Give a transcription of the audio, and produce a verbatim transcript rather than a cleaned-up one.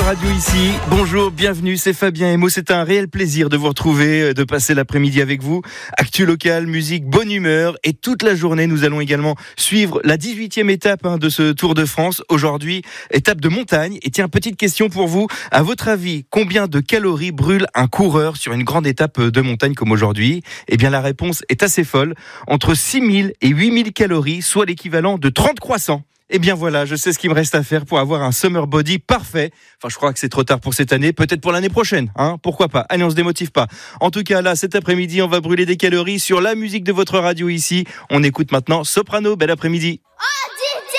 radio ici. Bonjour, bienvenue, c'est Fabien Emo. C'est un réel plaisir de vous retrouver, de passer l'après-midi avec vous. Actu locale, musique, bonne humeur. Et toute la journée, nous allons également suivre la dix-huitième étape hein, de ce Tour de France. Aujourd'hui, étape de montagne. Et tiens, petite question pour vous. À votre avis, combien de calories brûle un coureur sur une grande étape de montagne comme aujourd'hui? Eh bien, la réponse est assez folle. Entre six mille et huit mille calories, soit l'équivalent de trente croissants. Eh bien voilà, je sais ce qu'il me reste à faire pour avoir un summer body parfait. Enfin, je crois que c'est trop tard pour cette année, peut-être pour l'année prochaine, hein, pourquoi pas. Allez, on se démotive pas. En tout cas, là, cet après-midi, on va brûler des calories sur la musique de votre radio ici. On écoute maintenant Soprano, bel après-midi. Oh